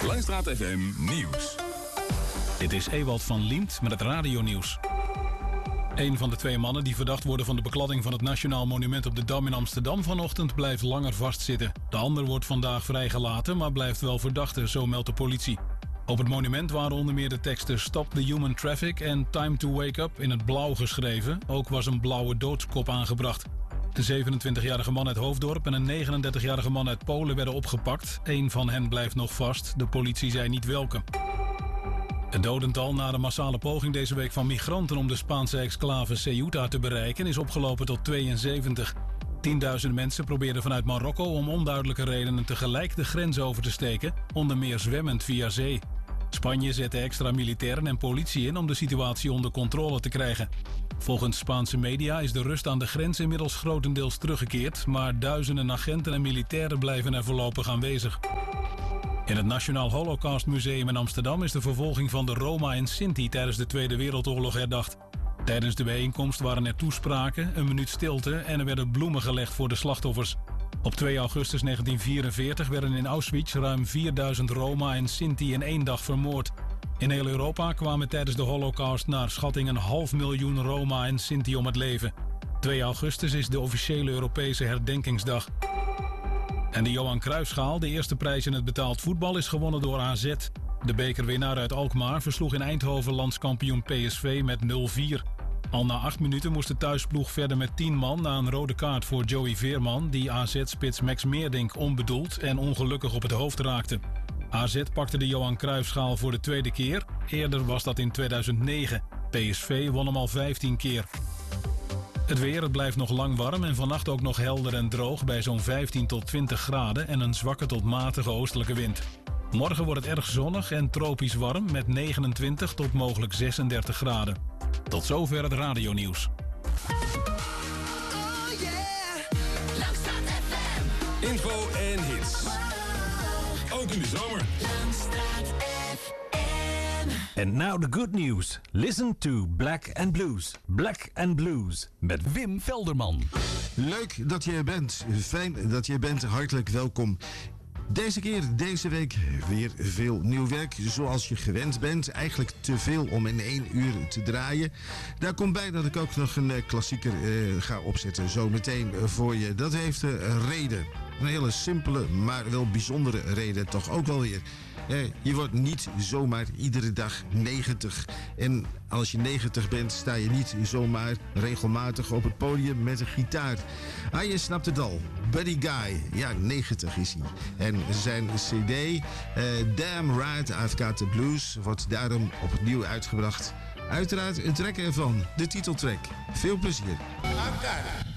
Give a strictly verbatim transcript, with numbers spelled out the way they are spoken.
Langstraat F M Nieuws. Dit is Ewald van Liemt met het radionieuws. Een van de twee mannen die verdacht worden van de bekladding van het Nationaal Monument op de Dam in Amsterdam vanochtend blijft langer vastzitten. De ander wordt vandaag vrijgelaten, maar blijft wel verdachte, zo meldt de politie. Op het monument waren onder meer de teksten Stop the Human Traffic en Time to Wake Up in het blauw geschreven. Ook was een blauwe doodskop aangebracht. De zevenentwintigjarige man uit Hoofddorp en een negenendertigjarige man uit Polen werden opgepakt. Eén van hen blijft nog vast. De politie zei niet welke. Het dodental na de massale poging deze week van migranten om de Spaanse exclave Ceuta te bereiken is opgelopen tot tweeënzeventig. Tienduizend mensen probeerden vanuit Marokko om onduidelijke redenen tegelijk de grens over te steken, onder meer zwemmend via zee. Spanje zette extra militairen en politie in om de situatie onder controle te krijgen. Volgens Spaanse media is de rust aan de grens inmiddels grotendeels teruggekeerd, maar duizenden agenten en militairen blijven er voorlopig aanwezig. In het Nationaal Holocaust Museum in Amsterdam is de vervolging van de Roma en Sinti tijdens de Tweede Wereldoorlog herdacht. Tijdens de bijeenkomst waren er toespraken, een minuut stilte en er werden bloemen gelegd voor de slachtoffers. Op twee augustus negentien vierenveertig werden in Auschwitz ruim vierduizend Roma en Sinti in één dag vermoord. In heel Europa kwamen tijdens de Holocaust naar schatting een half miljoen Roma en Sinti om het leven. twee augustus is de officiële Europese herdenkingsdag. En de Johan Cruijffschaal, de eerste prijs in het betaald voetbal, is gewonnen door A Z. De bekerwinnaar uit Alkmaar versloeg in Eindhoven landskampioen P S V met nul vier. Al na acht minuten moest de thuisploeg verder met tien man na een rode kaart voor Joey Veerman, die A Z-spits Max Meerdink onbedoeld en ongelukkig op het hoofd raakte. A Z pakte de Johan Cruijffschaal voor de tweede keer. Eerder was dat in tweeduizend negen. P S V won hem al vijftien keer. Het weer, het blijft nog lang warm en vannacht ook nog helder en droog bij zo'n vijftien tot twintig graden en een zwakke tot matige oostelijke wind. Morgen wordt het erg zonnig en tropisch warm met negenentwintig tot mogelijk zesendertig graden. Tot zover het radionieuws. Oh yeah, Langstraat F M. Info en hits. Ook in de zomer. Langstraat F M. And now the good news. Listen to Black and Blues. Black and Blues met Wim Velderman. Leuk dat je er bent. Fijn dat je er bent. Hartelijk welkom. Deze keer, deze week, weer veel nieuw werk zoals je gewend bent. Eigenlijk te veel om in één uur te draaien. Daar komt bij dat ik ook nog een klassieker uh, ga opzetten. Zo meteen voor je. Dat heeft een reden. Een hele simpele, maar wel bijzondere reden toch ook wel weer. Eh, je wordt niet zomaar iedere dag negentig. En als je negentig bent, sta je niet zomaar regelmatig op het podium met een gitaar. Ah, je snapt het al. Buddy Guy. Ja, negentig is hij. En zijn cd, uh, Damn Right I've Got the Blues, wordt daarom opnieuw uitgebracht. Uiteraard een track ervan, de titeltrack. Veel plezier. I've got it.